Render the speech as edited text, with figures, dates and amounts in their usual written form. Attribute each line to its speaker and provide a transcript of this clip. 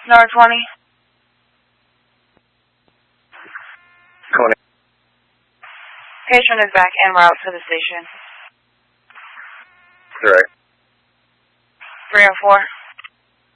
Speaker 1: Nor 20.
Speaker 2: Coming in.
Speaker 1: Patient is back en route to the station.
Speaker 2: Direct.
Speaker 1: 3 and 4.